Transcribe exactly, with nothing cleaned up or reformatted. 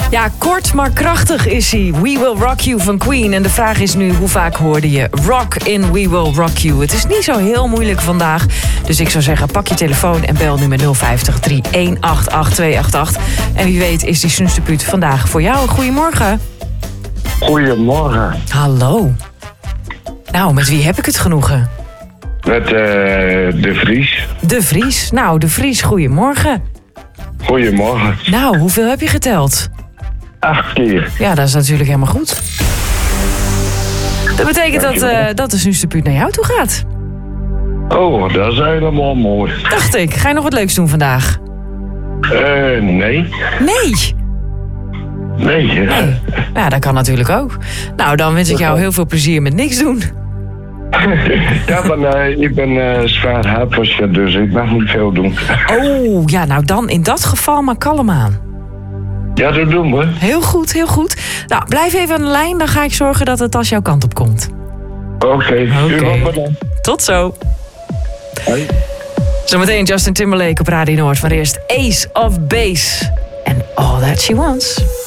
Ja, kort maar krachtig is hij. We Will Rock You van Queen. En de vraag is nu, hoe vaak hoorde je rock in We Will Rock You? Het is niet zo heel moeilijk vandaag. Dus ik zou zeggen, pak je telefoon en bel nu met nul vijftig, drie een acht acht, twee acht acht. En wie weet is die Snusdepuut vandaag voor jou. Goedemorgen. Goedemorgen. Hallo. Nou, met wie heb ik het genoegen? Met uh, De Vries. De Vries. Nou, De Vries, goedemorgen. Goedemorgen. Nou, hoeveel heb je geteld? Acht keer. Ja, dat is natuurlijk helemaal goed. Dat betekent dat, uh, dat de Snusdepuut naar jou toe gaat. Oh, dat is helemaal mooi. Dacht ik. Ga je nog wat leuks doen vandaag? Eh, uh, nee. Nee? Nee. Nee. Ja, dat kan natuurlijk ook. Nou, dan wens ik jou heel veel plezier met niks doen. Ja, maar uh, ik ben uh, zwaar haatpatiënt, dus ik mag niet veel doen. Oh, ja, nou dan in dat geval maar kalm aan. Ja, dat doen we. Heel goed, heel goed. Nou, blijf even aan de lijn, dan ga ik zorgen dat het als jouw kant op komt. Oké, okay. Okay. Okay. Tot zo. Hoi. Zometeen Justin Timberlake op Radio Noord. Maar eerst Ace of Base en All That She Wants.